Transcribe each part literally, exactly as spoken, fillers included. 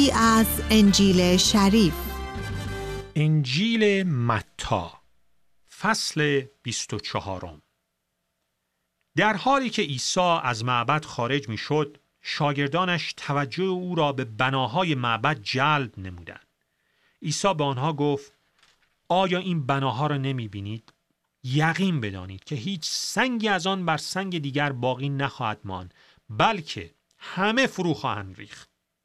از انجیل شریف. انجیل متی فصل بیست و چهارم. در حالی که عیسی از معبد خارج می شد، شاگردانش توجه او را به بناهای معبد جلب نمودند. عیسی به آنها گفت: آیا این بناها را نمی بینید؟ یقین بدانید که هیچ سنگی از آن بر سنگ دیگر باقی نخواهد ماند، بلکه همه فرو خواهند ریخت.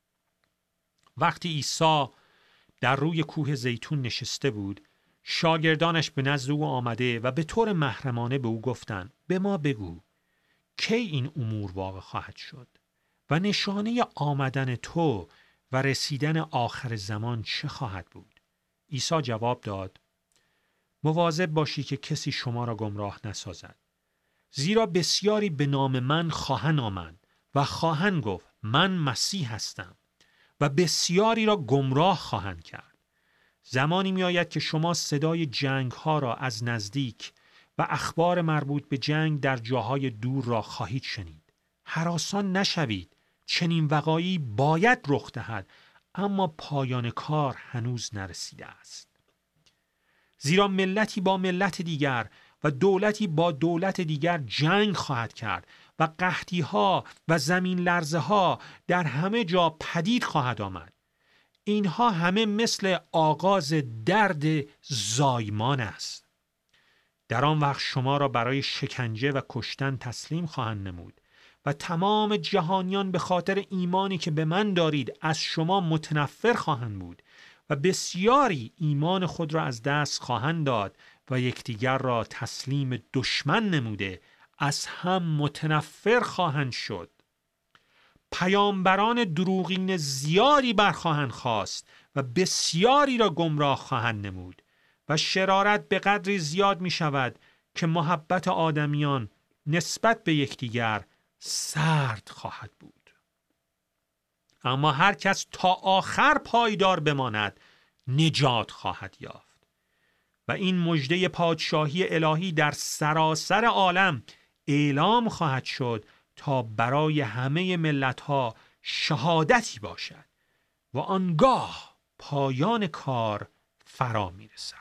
وقتی عیسی در روی کوه زیتون نشسته بود، شاگردانش به نزد او آمده و به طور محرمانه به او گفتند: به ما بگو کی این امور واقع خواهد شد و نشانه آمدن تو و رسیدن آخر زمان چه خواهد بود؟ عیسی جواب داد: مواظب باشی که کسی شما را گمراه نسازد، زیرا بسیاری به نام من خواهند آمد و خواهند گفت من مسیح هستم و بسیاری را گمراه خواهند کرد. زمانی می آید که شما صدای جنگ ها را از نزدیک و اخبار مربوط به جنگ در جاهای دور را خواهید شنید. هراسان نشوید، چنین وقایعی باید رخ دهد، اما پایان کار هنوز نرسیده است. زیرا ملتی با ملت دیگر و دولتی با دولت دیگر جنگ خواهد کرد و قحطی ها و زمین لرزه ها در همه جا پدید خواهد آمد. اینها همه مثل آغاز درد زایمان است. در آن وقت شما را برای شکنجه و کشتن تسلیم خواهند نمود و تمام جهانیان به خاطر ایمانی که به من دارید از شما متنفر خواهند بود و بسیاری ایمان خود را از دست خواهند داد و یکدیگر را تسلیم دشمن نموده از هم متنفر خواهند شد. پیامبران دروغین زیادی برخواهند خاست و بسیاری را گمراه خواهند نمود و شرارت به قدری زیاد می شود که محبت آدمیان نسبت به یکدیگر سرد خواهد بود. اما هر کس تا آخر پایدار بماند نجات خواهد یافت. و این مژده پادشاهی الهی در سراسر عالم اعلام خواهد شد تا برای همه ملت‌ها شهادتی باشد و آنگاه پایان کار فرا می‌رسد.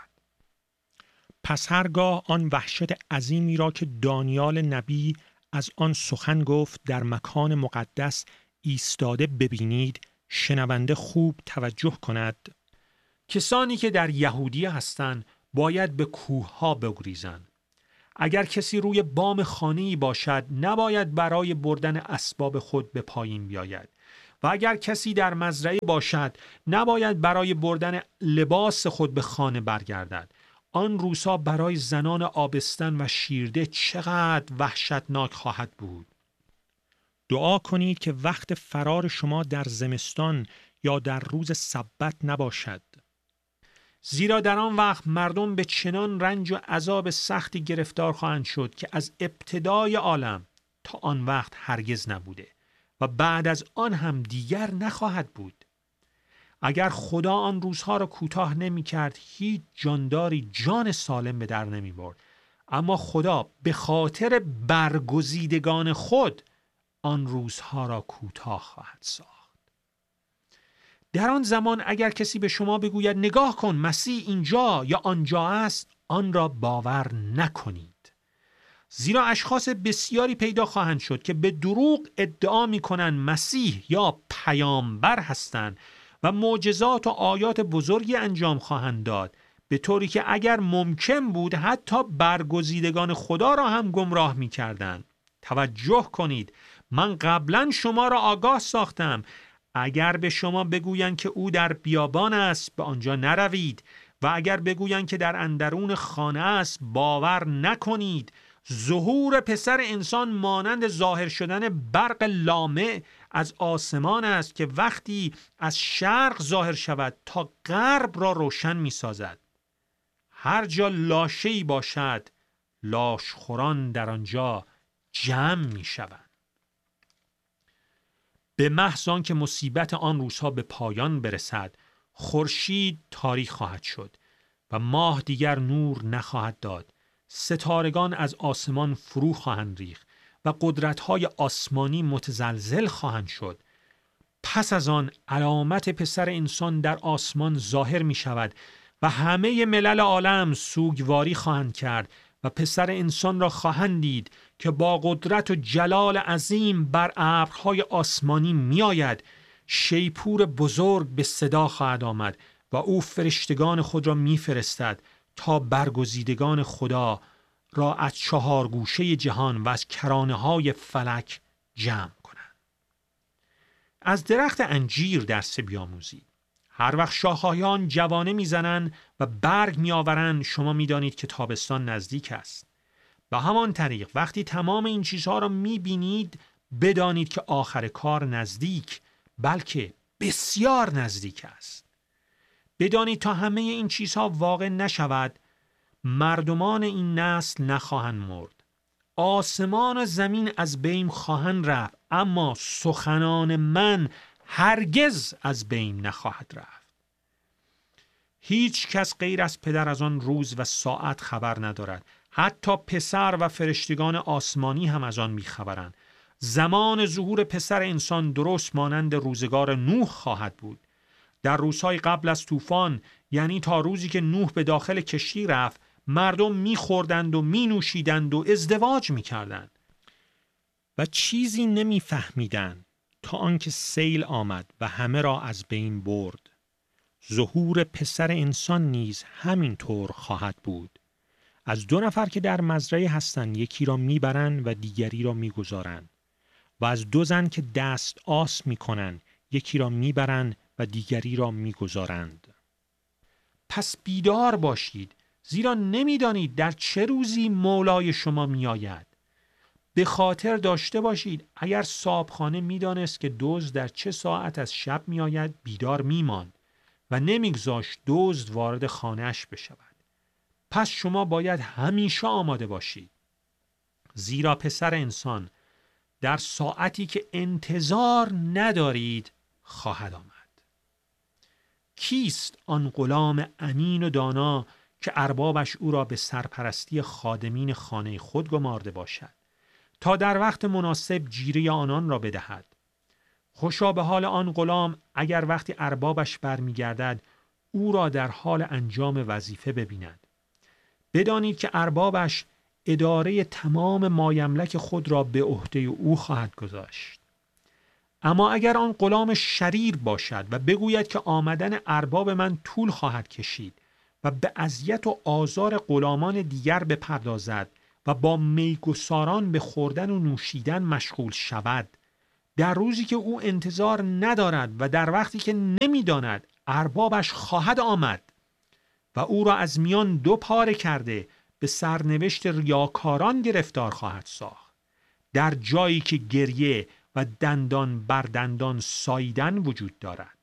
پس هرگاه آن وحشت عظیمی را که دانیال نبی از آن سخن گفت در مکان مقدس ایستاده ببینید، شنونده خوب توجه کند. کسانی که در یهودیه هستند باید به کوه‌ها بگریزند. اگر کسی روی بام خانه‌ای باشد نباید برای بردن اسباب خود به پایین بیاید و اگر کسی در مزرعه باشد نباید برای بردن لباس خود به خانه برگردد. آن روزها برای زنان آبستن و شیرده چقدر وحشتناک خواهد بود. دعا کنید که وقت فرار شما در زمستان یا در روز سبت نباشد، زیرا در آن وقت مردم به چنان رنج و عذاب سختی گرفتار خواهند شد که از ابتدای عالم تا آن وقت هرگز نبوده و بعد از آن هم دیگر نخواهد بود. اگر خدا آن روزها را کوتاه نمی کرد هیچ جانداری جان سالم به در نمی برد، اما خدا به خاطر برگزیدگان خود آن روزها را کوتاه خواهد ساخت. در آن زمان اگر کسی به شما بگوید نگاه کن مسیح اینجا یا آنجا است، آن را باور نکنید، زیرا اشخاص بسیاری پیدا خواهند شد که به دروغ ادعا می کنند مسیح یا پیامبر هستند و معجزات و آیات بزرگی انجام خواهند داد، به طوری که اگر ممکن بود حتی برگزیدگان خدا را هم گمراه می کردند. توجه کنید، من قبلا شما را آگاه ساختم. اگر به شما بگویند که او در بیابان است، به آنجا نروید و اگر بگویند که در اندرون خانه است، باور نکنید. ظهور پسر انسان مانند ظاهر شدن برق لامع از آسمان است که وقتی از شرق ظاهر شود تا غرب را روشن می سازد. هر جا لاشه‌ای باشد، لاشخوران در آنجا جمع می شوند. به محض آنکه مصیبت آن روزها به پایان برسد، خورشید تاریک خواهد شد و ماه دیگر نور نخواهد داد. ستارگان از آسمان فرو خواهند ریخت و قدرت‌های آسمانی متزلزل خواهند شد. پس از آن علامت پسر انسان در آسمان ظاهر می شود و همه ملل عالم سوگواری خواهند کرد و پسر انسان را خواهند دید که با قدرت و جلال عظیم بر ابرهای آسمانی می آید. شیپور بزرگ به صدا خواهد آمد و او فرشتگان خود را می فرستد تا برگزیدگان خدا را از چهار گوشه جهان و از کرانه های فلک جمع کنند. از درخت انجیر درس بیاموزید. هر وقت شاخه‌های جوانه میزنند و برگ میآورند شما میدانید که تابستان نزدیک است. به همان طریق وقتی تمام این چیزها را میبینید بدانید که آخر کار نزدیک، بلکه بسیار نزدیک است. بدانید تا همه این چیزها واقع نشود مردمان این نسل نخواهند مرد. آسمان و زمین از بین خواهند رفت، اما سخنان من هرگز از بین نخواهد رفت. هیچ کس غیر از پدر از آن روز و ساعت خبر ندارد. حتی پسر و فرشتگان آسمانی هم از آن میخبرند. زمان ظهور پسر انسان درست مانند روزگار نوح خواهد بود. در روزهای قبل از طوفان، یعنی تا روزی که نوح به داخل کشتی رفت، مردم میخوردند و مینوشیدند و ازدواج میکردند و چیزی نمیفهمیدند تا آنکه سیل آمد و همه را از بین برد. ظهور پسر انسان نیز همین طور خواهد بود. از دو نفر که در مزرعه هستند یکی را میبرند و دیگری را میگذارند، و از دو زن که دست آس میکنند یکی را میبرند و دیگری را میگذارند. پس بیدار باشید، زیرا نمیدانید در چه روزی مولای شما میآید. به خاطر داشته باشید اگر صاحبخانه میدانست که دزد در چه ساعت از شب میآید بیدار میماند و نمیگذاشت دزد وارد خانه‌اش بشود. پس شما باید همیشه آماده باشید، زیرا پسر انسان در ساعتی که انتظار ندارید خواهد آمد. کیست آن غلام امین و دانا که اربابش او را به سرپرستی خادمین خانه خود گمارده باشد تا در وقت مناسب جیره آنان را بدهد؟ خوشا به حال آن غلام اگر وقتی اربابش برمیگردد او را در حال انجام وظیفه ببیند. بدانید که اربابش اداره تمام مایملک خود را به عهده او خواهد گذاشت. اما اگر آن غلام شریر باشد و بگوید که آمدن ارباب من طول خواهد کشید و به اذیت و آزار غلامان دیگر بپردازد و با میگساران به خوردن و نوشیدن مشغول شود، در روزی که او انتظار ندارد و در وقتی که نمیداند اربابش خواهد آمد و او را از میان دو پاره کرده به سرنوشت ریاکاران گرفتار خواهد ساخت، در جایی که گریه و دندان بر دندان ساییدن وجود دارد.